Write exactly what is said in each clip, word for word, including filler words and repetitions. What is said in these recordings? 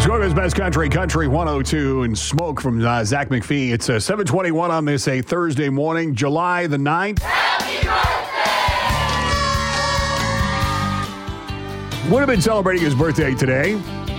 Muskoka's Best Country, Country one oh two, and Smoke from uh, Zach McPhee. It's uh, seven twenty-one on this a Thursday morning, July the ninth. Happy birthday! Would have been celebrating his birthday today.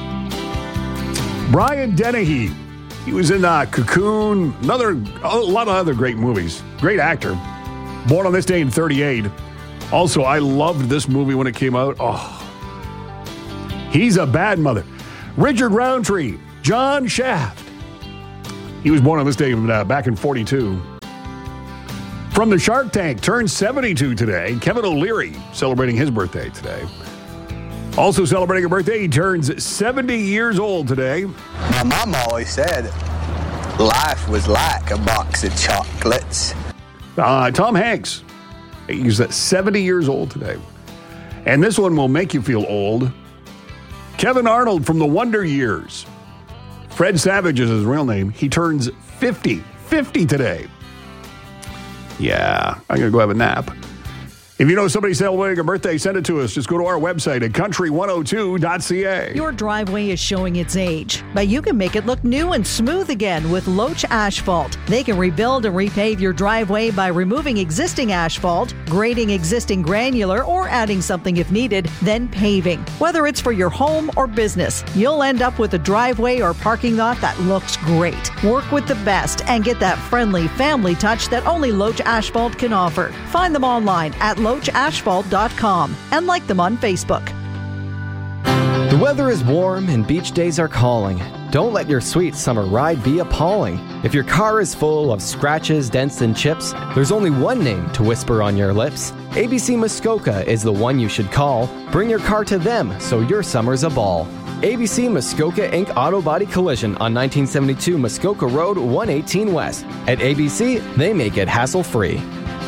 Brian Dennehy. He was in uh, Cocoon, another, a lot of other great movies. Great actor. Born on this day in thirty-eight. Also, I loved this movie when it came out. Oh, He's a Bad Mother. Richard Roundtree, John Shaft. He was born on this day uh, back in forty-two. From the Shark Tank, turned seventy-two today. Kevin O'Leary celebrating his birthday today. Also celebrating a birthday, he turns seventy years old today. My mom always said life was like a box of chocolates. Uh, Tom Hanks, he's seventy years old today. And this one will make you feel old. Kevin Arnold from The Wonder Years. Fred Savage is his real name. He turns fifty. fifty today. Yeah, I'm going to go have a nap. If you know somebody celebrating a birthday, send it to us. Just go to our website at country one oh two dot c a. Your driveway is showing its age, but you can make it look new and smooth again with Loach Asphalt. They can rebuild and repave your driveway by removing existing asphalt, grading existing granular, or adding something if needed, then paving. Whether it's for your home or business, you'll end up with a driveway or parking lot that looks great. Work with the best and get that friendly family touch that only Loach Asphalt can offer. Find them online at loach asphalt dot com and like them on Facebook. The weather is warm and beach days are calling. Don't let your sweet summer ride be appalling. If your car is full of scratches, dents, and chips, there's only one name to whisper on your lips. A B C Muskoka is the one you should call. Bring your car to them so your summer's a ball. A B C Muskoka Incorporated Auto Body Collision on nineteen seventy-two Muskoka Road, one eighteen West. At A B C, they make it hassle-free.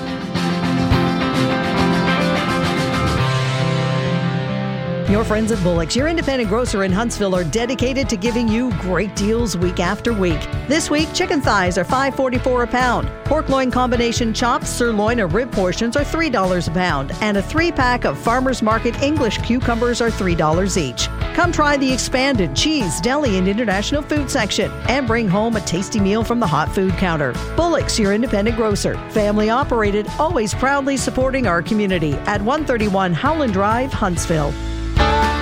Your friends at Bullock's, your independent grocer in Huntsville, are dedicated to giving you great deals week after week. This week, chicken thighs are five dollars and forty-four cents a pound. Pork loin combination chops, sirloin, or rib portions are three dollars a pound. And a three-pack of Farmers Market English cucumbers are three dollars each. Come try the expanded cheese, deli, and international food section and bring home a tasty meal from the hot food counter. Bullock's, your independent grocer. Family operated, always proudly supporting our community at one thirty-one Howland Drive, Huntsville.